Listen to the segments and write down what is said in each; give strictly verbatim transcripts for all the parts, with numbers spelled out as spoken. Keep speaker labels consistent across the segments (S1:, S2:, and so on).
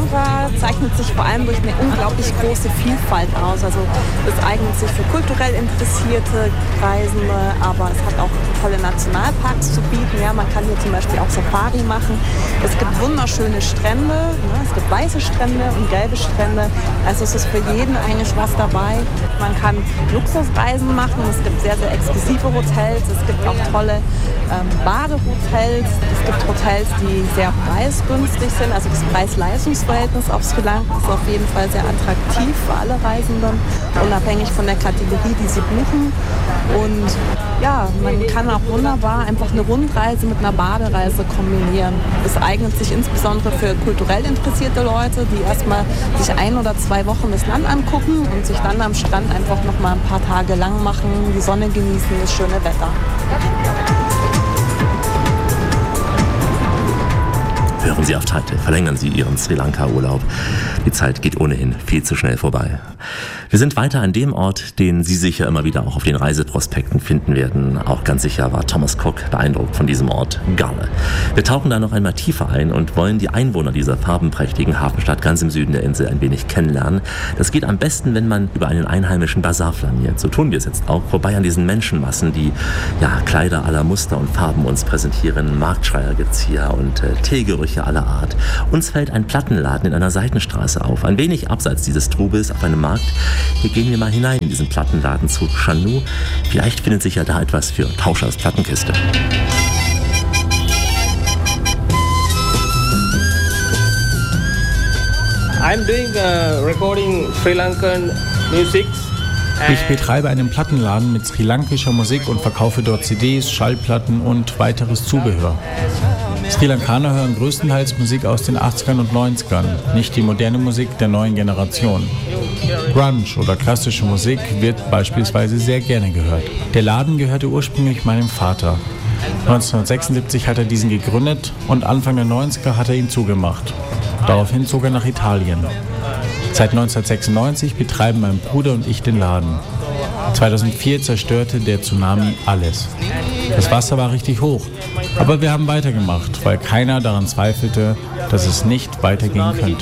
S1: Lanka zeichnet sich vor allem durch eine unglaublich große Vielfalt aus. Also es eignet sich für kulturell interessierte Reisende, aber es hat auch tolle Nationalparks zu bieten. Ja, man kann hier zum Beispiel auch Safari machen. Es gibt wunderschöne Strände, ne? Es gibt weiße Strände und gelbe Strände. Also es ist für jeden eigentlich was dabei. Man kann Luxusreisen machen. Es gibt sehr, sehr exklusive Hotels. Es gibt auch tolle ähm, Badehotels. Es gibt Hotels, die sehr preisgünstig sind. Also das Preis-Leistungs-Verhältnis auf Sri Lanka ist auf jeden Fall sehr attraktiv für alle Reisenden, unabhängig von der Kategorie, die sie buchen. Und ja, man kann auch wunderbar einfach eine Rundreise mit einer Badereise kombinieren. Es eignet sich insbesondere für kulturell interessierte Leute, die erstmal sich ein oder zwei Wochen das Land angucken und sich dann am Strand einfach noch mal ein paar Tage lang machen, die Sonne genießen, das schöne Wetter.
S2: Hören Sie auf Titel, verlängern Sie Ihren Sri Lanka-Urlaub. Die Zeit geht ohnehin viel zu schnell vorbei. Wir sind weiter an dem Ort, den Sie sicher immer wieder auch auf den Reiseprospekten finden werden. Auch ganz sicher war Thomas Cook beeindruckt von diesem Ort, Galle. Wir tauchen da noch einmal tiefer ein und wollen die Einwohner dieser farbenprächtigen Hafenstadt ganz im Süden der Insel ein wenig kennenlernen. Das geht am besten, wenn man über einen einheimischen Bazar flaniert. So tun wir es jetzt auch, vorbei an diesen Menschenmassen, die ja, Kleider aller Muster und Farben uns präsentieren, Marktschreiergezieher und äh, Teegerüche aller Art. Uns fällt ein Plattenladen in einer Seitenstraße auf, ein wenig abseits dieses Trubels auf einem Markt. Hier gehen wir mal hinein in diesen Plattenladen zu Chanu. Vielleicht findet sich ja da etwas für Tauschers Plattenkiste.
S3: I'm doing uh, recording Sri Lankan music.
S4: Ich betreibe einen Plattenladen mit sri lankischer Musik und verkaufe dort C Ds, Schallplatten und weiteres Zubehör. Sri Lankaner hören größtenteils Musik aus den achtzigern und neunzigern, nicht die moderne Musik der neuen Generation. Grunge oder klassische Musik wird beispielsweise sehr gerne gehört. Der Laden gehörte ursprünglich meinem Vater. neunzehnhundertsechsundsiebzig hat er diesen gegründet und Anfang der neunziger hat er ihn zugemacht. Daraufhin zog er nach Italien. Seit neunzehnhundertsechsundneunzig betreiben mein Bruder und ich den Laden. zweitausendvier zerstörte der Tsunami alles. Das Wasser war richtig hoch, aber wir haben weitergemacht, weil keiner daran zweifelte, dass es nicht weitergehen könnte.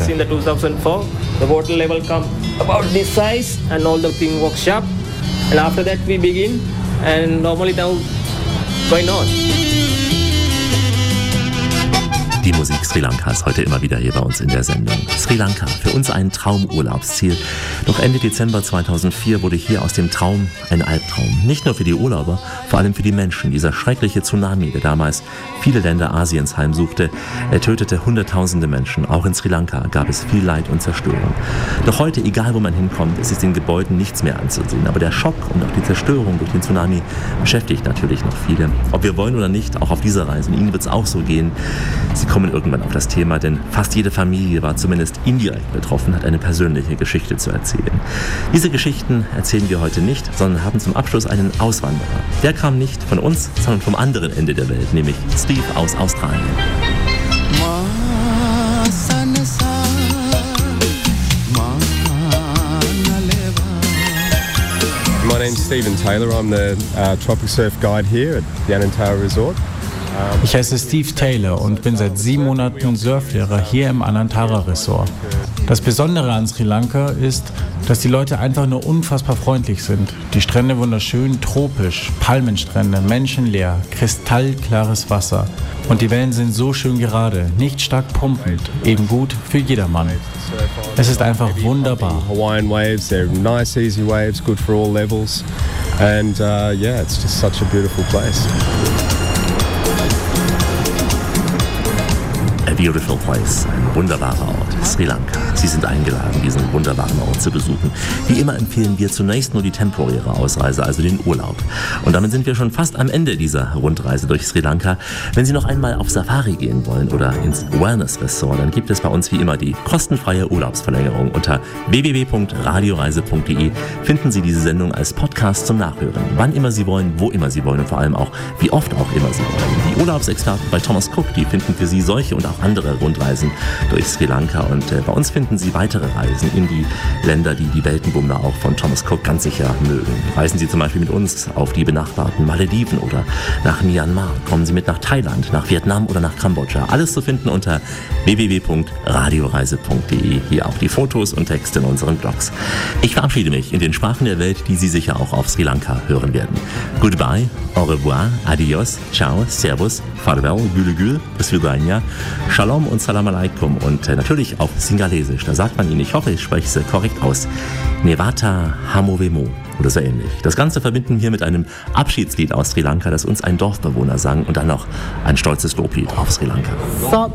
S2: Die Musik Sri Lankas heute immer wieder hier bei uns in der Sendung. Sri Lanka, für uns ein Traumurlaubsziel. Doch Ende Dezember zweitausendvier wurde hier aus dem Traum ein Albtraum. Nicht nur für die Urlauber, vor allem für die Menschen. Dieser schreckliche Tsunami, der damals viele Länder Asiens heimsuchte, er tötete hunderttausende Menschen. Auch in Sri Lanka gab es viel Leid und Zerstörung. Doch heute, egal wo man hinkommt, ist es den Gebäuden nichts mehr anzusehen. Aber der Schock und auch die Zerstörung durch den Tsunami beschäftigt natürlich noch viele. Ob wir wollen oder nicht, auch auf dieser Reise. Ihnen wird es auch so gehen. Sie kommen irgendwann auf das Thema, denn fast jede Familie war zumindest indirekt betroffen, hat eine persönliche Geschichte zu erzählen. Diese Geschichten erzählen wir heute nicht, sondern haben zum Abschluss einen Auswanderer. Der kam nicht von uns, sondern vom anderen Ende der Welt, nämlich Steve aus Australien.
S5: My name's Stephen Taylor. I'm the uh, Tropic Surf Guide here at the Anantara Resort.
S4: Ich heiße Steve Taylor und bin seit sieben Monaten Surflehrer hier im Anantara Resort. Das Besondere an Sri Lanka ist, dass die Leute einfach nur unfassbar freundlich sind. Die Strände wunderschön, tropisch, Palmenstrände, menschenleer, kristallklares Wasser. Und die Wellen sind so schön gerade, nicht stark pumpend, eben gut für jedermann. Es ist einfach wunderbar.
S5: Hawaiian waves, they're nice, easy waves, good for all levels. And uh, yeah, it's just such a beautiful place.
S2: A beautiful place, ein wunderbarer Ort, Sri Lanka. Sie sind eingeladen, diesen wunderbaren Ort zu besuchen. Wie immer empfehlen wir zunächst nur die temporäre Ausreise, also den Urlaub. Und damit sind wir schon fast am Ende dieser Rundreise durch Sri Lanka. Wenn Sie noch einmal auf Safari gehen wollen oder ins Wellness Resort, dann gibt es bei uns wie immer die kostenfreie Urlaubsverlängerung. Unter w w w punkt radioreise punkt de finden Sie diese Sendung als Podcast zum Nachhören. Wann immer Sie wollen, wo immer Sie wollen und vor allem auch, wie oft auch immer Sie wollen. Die Urlaubsexperten bei Thomas Cook, die finden für Sie solche und auch andere Rundreisen durch Sri Lanka. Und äh, bei uns finden Sie weitere Reisen in die Länder, die die Weltenbummler auch von Thomas Cook ganz sicher mögen. Reisen Sie zum Beispiel mit uns auf die benachbarten Malediven oder nach Myanmar. Kommen Sie mit nach Thailand, nach Vietnam oder nach Kambodscha. Alles zu finden unter w w w punkt radioreise punkt d e. Hier auch die Fotos und Texte in unseren Blogs. Ich verabschiede mich in den Sprachen der Welt, die Sie sicher auch auf Sri Lanka hören werden. Goodbye, au revoir, adios, ciao, servus, farewell, gül gül, bis vidania, shalom und salam alaikum und äh, natürlich auf Singalesisch. Da sagt man Ihnen, ich hoffe, ich spreche es korrekt aus, Nevata Hamovemo oder so ähnlich. Das Ganze verbinden wir mit einem Abschiedslied aus Sri Lanka, das uns ein Dorfbewohner sang und dann noch ein stolzes Loblied auf Sri Lanka.